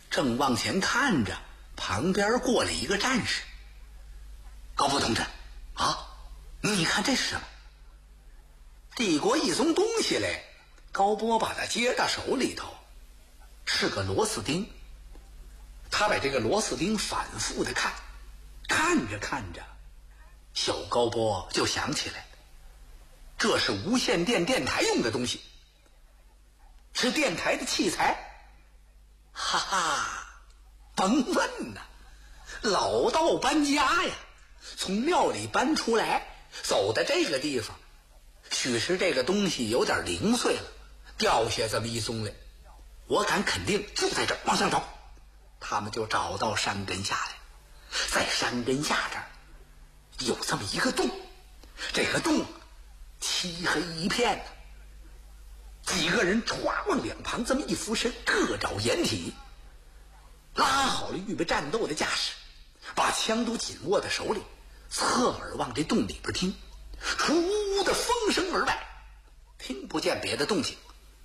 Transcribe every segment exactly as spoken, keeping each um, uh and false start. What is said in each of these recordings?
正往前看着，旁边过来一个战士。高波同志啊，你看这是什么？帝国一松东西来，高波把它接到手里头，是个螺丝钉。他把这个螺丝钉反复的看，看着看着，小高波就想起来，这是无线电电台用的东西，是电台的器材。哈哈，甭问呐，老道搬家呀，从庙里搬出来，走到这个地方，许是这个东西有点零碎了，掉下这么一松来。我敢肯定就在这儿，往上找，他们就找到山根下来。在山根下这儿有这么一个洞，这个洞漆黑一片，几个人歘往两旁这么一俯身，各找掩体，拉好了预备战斗的架势，把枪都紧握在手里，侧耳往这洞里边听，突兀的风声而外，听不见别的动静。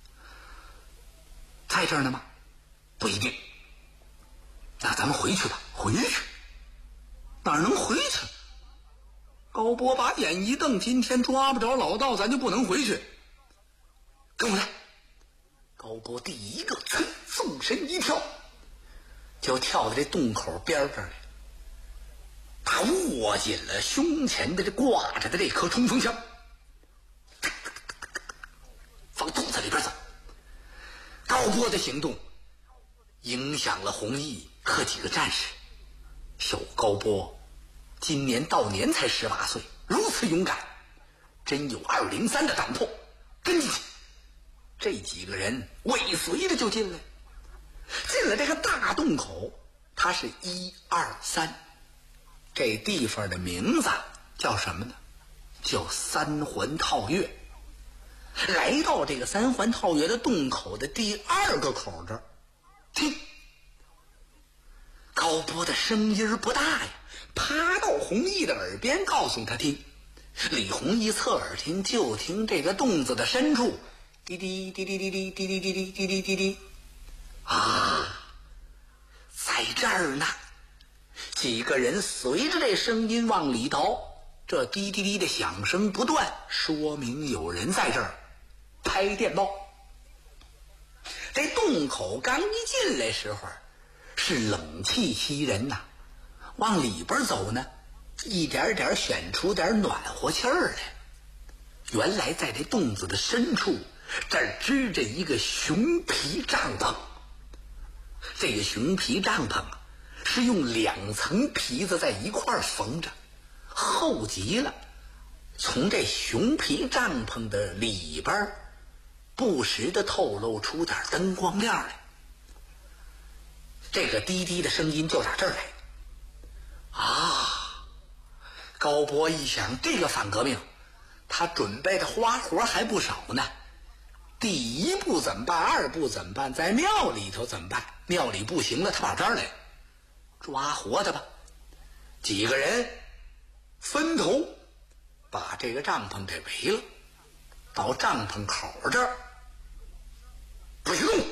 在这儿呢吗？不一定。那咱们回去吧。回去？哪能回去？高波把眼一瞪，今天抓不着老道，咱就不能回去。跟我来。高波第一个纵身一跳，就跳到这洞口边上来，他握紧了胸前的这挂着的这颗冲锋枪，往洞子里边走。高波的行动影响了弘毅和几个战士。小高波今年到年才十八岁，如此勇敢，真有二零三的胆魄，跟进去。这几个人尾随着就进来，进了这个大洞口，它是一二三，这地方的名字叫什么呢？叫三环套月。来到这个三环套月的洞口的第二个口这儿，听，高波的声音不大呀，趴到弘毅的耳边告诉他听。李弘毅侧耳听，就听这个洞子的深处滴滴滴滴滴滴滴滴滴滴滴滴滴滴啊，在这儿呢。几个人随着这声音往里逃，这滴滴滴的响声不断，说明有人在这儿拍电报。这洞口刚一进来时候是冷气袭人呐，往里边走呢，一点点选出点暖和气儿来。原来在这洞子的深处，这儿支着一个熊皮帐篷。这个熊皮帐篷啊，是用两层皮子在一块缝着，厚极了。从这熊皮帐篷的里边不时的透露出点灯光亮来。这个滴滴的声音就打这儿来啊！高波一想，这个反革命他准备的花活还不少呢。第一步怎么办？二步怎么办？在庙里头怎么办？庙里不行了，他跑这儿来抓活的吧。几个人分头把这个帐篷给围了，到帐篷口这儿，不许动！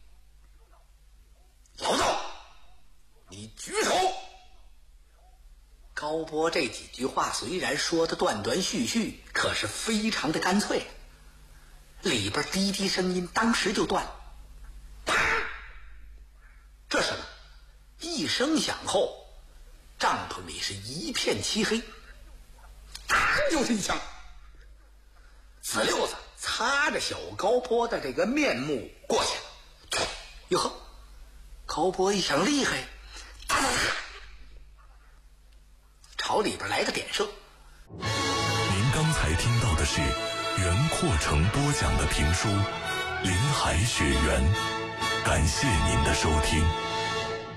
老道，你举手！高波这几句话虽然说的断断续续，可是非常的干脆。里边滴滴声音当时就断了。啪！这什么？一声响后，帐篷里是一片漆黑。嘡，就是一枪。紫六子擦着小高波的这个面目过去了。哟呵，高波一想厉害，哒哒哒，朝里边来个点射。 您刚才听到的是袁阔成播讲的评书《林海雪原》，感谢您的收听。